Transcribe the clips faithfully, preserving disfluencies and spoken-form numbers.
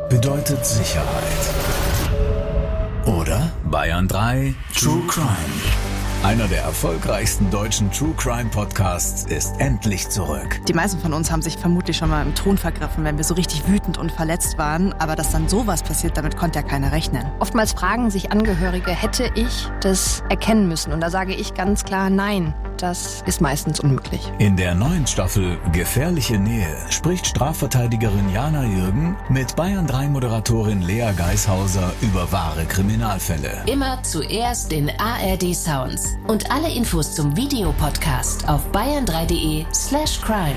bedeutet Sicherheit. Oder? Bayern drei True Crime. Einer der erfolgreichsten deutschen True Crime Podcasts ist endlich zurück. Die meisten von uns haben sich vermutlich schon mal im Ton vergriffen, wenn wir so richtig wütend und verletzt waren. Aber dass dann sowas passiert, damit konnte ja keiner rechnen. Oftmals fragen sich Angehörige, hätte ich das erkennen müssen? Und da sage ich ganz klar, nein, das ist meistens unmöglich. In der neuen Staffel Gefährliche Nähe spricht Strafverteidigerin Jana Jürgen mit Bayern drei Moderatorin Lea Geishauser über wahre Kriminalfälle. Immer zuerst in A R D Sounds. Und alle Infos zum Videopodcast auf bayern drei punkt de slash crime.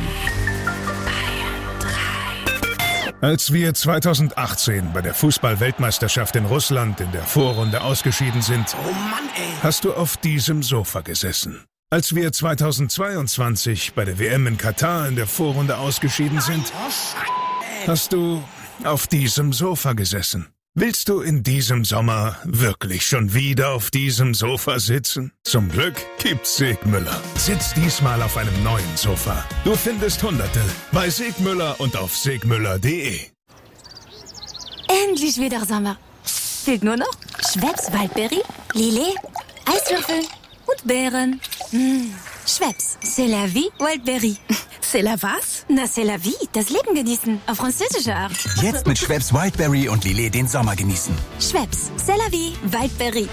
Als wir zweitausendachtzehn bei der Fußball-Weltmeisterschaft in Russland in der Vorrunde ausgeschieden sind, oh Mann, ey. hast du auf diesem Sofa gesessen. Als wir zweitausendzweiundzwanzig bei der W M in Katar in der Vorrunde ausgeschieden sind, hast du auf diesem Sofa gesessen. Willst du in diesem Sommer wirklich schon wieder auf diesem Sofa sitzen? Zum Glück gibt's Segmüller. Sitz diesmal auf einem neuen Sofa. Du findest Hunderte bei Segmüller und auf segmüller punkt de. Endlich wieder Sommer. Fehlt nur noch Schweppes Waldberry, Lillet, Eiswürfel und Beeren. Mmh. Schweppes, c'est la vie, Waldberry. C'est la was? Na, c'est la vie, das Leben genießen, auf französische Art. Jetzt mit Schweppes Wildberry und Lillet den Sommer genießen. Schweppes, c'est la vie, Waldberry.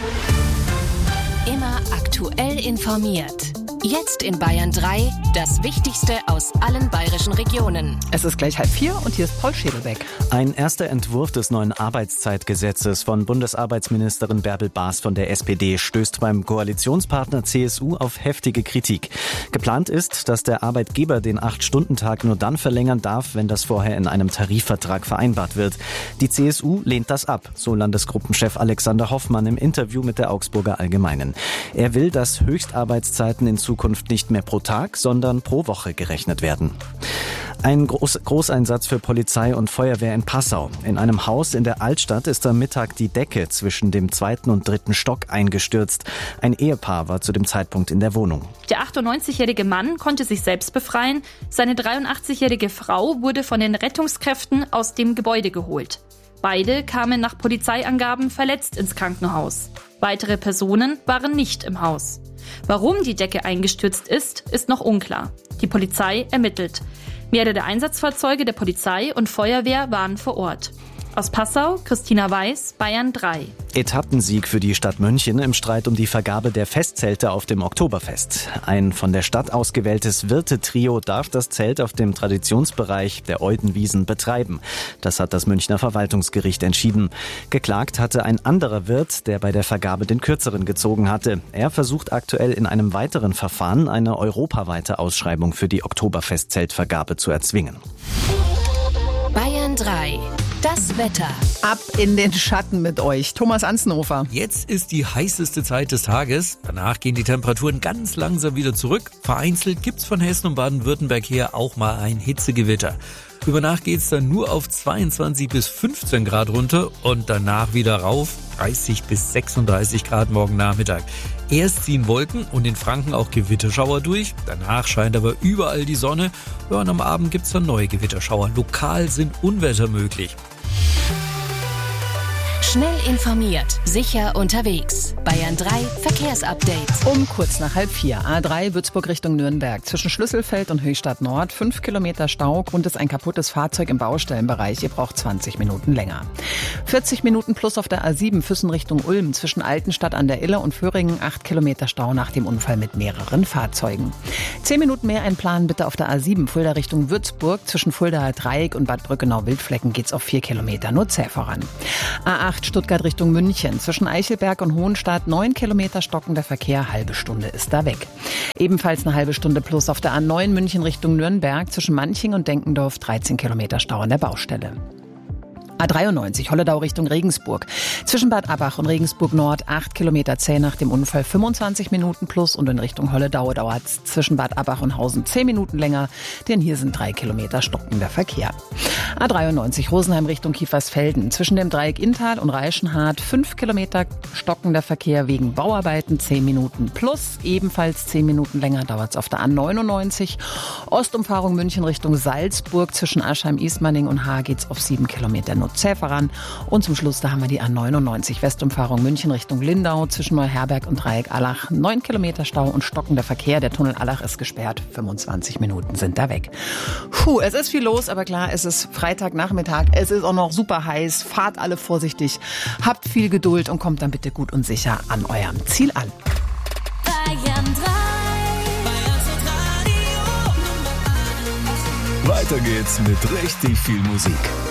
Immer aktuell informiert. Jetzt in Bayern drei, das Wichtigste aus allen bayerischen Regionen. Es ist gleich halb vier und hier ist Paul Schädelbeck. Ein erster Entwurf des neuen Arbeitszeitgesetzes von Bundesarbeitsministerin Bärbel Baas von der S P D stößt beim Koalitionspartner C S U auf heftige Kritik. Geplant ist, dass der Arbeitgeber den acht-Stunden-Tag nur dann verlängern darf, wenn das vorher in einem Tarifvertrag vereinbart wird. Die C S U lehnt das ab, so Landesgruppenchef Alexander Hoffmann im Interview mit der Augsburger Allgemeinen. Er will, dass Höchstarbeitszeiten in Zukunft nicht mehr pro Tag, sondern pro Woche gerechnet werden. Ein Groß- Großeinsatz für Polizei und Feuerwehr in Passau. In einem Haus in der Altstadt ist am Mittag die Decke zwischen dem zweiten und dritten Stock eingestürzt. Ein Ehepaar war zu dem Zeitpunkt in der Wohnung. Der achtundneunzigjährige Mann konnte sich selbst befreien. Seine dreiundachtzigjährige Frau wurde von den Rettungskräften aus dem Gebäude geholt. Beide kamen nach Polizeiangaben verletzt ins Krankenhaus. Weitere Personen waren nicht im Haus. Warum die Decke eingestürzt ist, ist noch unklar. Die Polizei ermittelt. Mehrere Einsatzfahrzeuge der Polizei und Feuerwehr waren vor Ort. Aus Passau, Christina Weiß, Bayern drei. Etappensieg für die Stadt München im Streit um die Vergabe der Festzelte auf dem Oktoberfest. Ein von der Stadt ausgewähltes Wirte-Trio darf das Zelt auf dem Traditionsbereich der Eudenwiesen betreiben. Das hat das Münchner Verwaltungsgericht entschieden. Geklagt hatte ein anderer Wirt, der bei der Vergabe den kürzeren gezogen hatte. Er versucht aktuell in einem weiteren Verfahren eine europaweite Ausschreibung für die Oktoberfest-Zeltvergabe zu erzwingen. Bayern drei. Das Wetter. Ab in den Schatten mit euch. Thomas Anzenhofer. Jetzt ist die heißeste Zeit des Tages. Danach gehen die Temperaturen ganz langsam wieder zurück. Vereinzelt gibt's von Hessen und Baden-Württemberg her auch mal ein Hitzegewitter. Über Nacht geht's dann nur auf zweiundzwanzig bis fünfzehn Grad runter und danach wieder rauf. dreißig bis sechsunddreißig Grad morgen Nachmittag. Erst ziehen Wolken und in Franken auch Gewitterschauer durch. Danach scheint aber überall die Sonne. Ja, und am Abend gibt's dann neue Gewitterschauer. Lokal sind Unwetter möglich. Schnell informiert, sicher unterwegs. Bayern drei Verkehrsupdate. Um kurz nach halb vier. A drei Würzburg Richtung Nürnberg. Zwischen Schlüsselfeld und Höchstadt Nord. Fünf Kilometer Stau. Grund ist ein kaputtes Fahrzeug im Baustellenbereich. Ihr braucht zwanzig Minuten länger. vierzig Minuten plus auf der A sieben Füssen Richtung Ulm. Zwischen Altenstadt an der Ille und Föhringen. Acht Kilometer Stau nach dem Unfall mit mehreren Fahrzeugen. Zehn Minuten mehr einplanen bitte auf der A sieben Fulda Richtung Würzburg. Zwischen Fuldaer Dreieck und Bad Brückenau-Wildflecken geht's auf vier Kilometer nur zäh voran. A acht Stuttgart Richtung München. Zwischen Eichelberg und Hohenstadt neun Kilometer stockender Verkehr. Halbe Stunde ist da weg. Ebenfalls eine halbe Stunde plus auf der A neun München Richtung Nürnberg. Zwischen Manching und Denkendorf dreizehn Kilometer Stau an der Baustelle. A dreiundneunzig Holledau Richtung Regensburg. Zwischen Bad Abbach und Regensburg Nord acht Kilometer zäh nach dem Unfall, fünfundzwanzig Minuten plus, und in Richtung Holledau dauert es zwischen Bad Abbach und Hausen zehn Minuten länger, denn hier sind drei Kilometer stockender Verkehr. A dreiundneunzig Rosenheim Richtung Kiefersfelden. Zwischen dem Dreieck Inntal und Reichenhard fünf Kilometer stockender Verkehr wegen Bauarbeiten, zehn Minuten plus. Ebenfalls zehn Minuten länger dauert es auf der A neunundneunzig. Ostumfahrung München Richtung Salzburg. Zwischen Aschheim-Ismaning und Haar geht's auf sieben Kilometer nur zäh voran. Und zum Schluss, da haben wir die A neunundneunzig Westumfahrung München Richtung Lindau zwischen Neuherberg und Dreieck Allach. Neun Kilometer Stau und stockender Verkehr. Der Tunnel Allach ist gesperrt. fünfundzwanzig Minuten sind da weg. Puh, es ist viel los, aber klar, es ist Freitagnachmittag. Es ist auch noch super heiß. Fahrt alle vorsichtig. Habt viel Geduld und kommt dann bitte gut und sicher an eurem Ziel an. Bayern drei. Weiter geht's mit richtig viel Musik.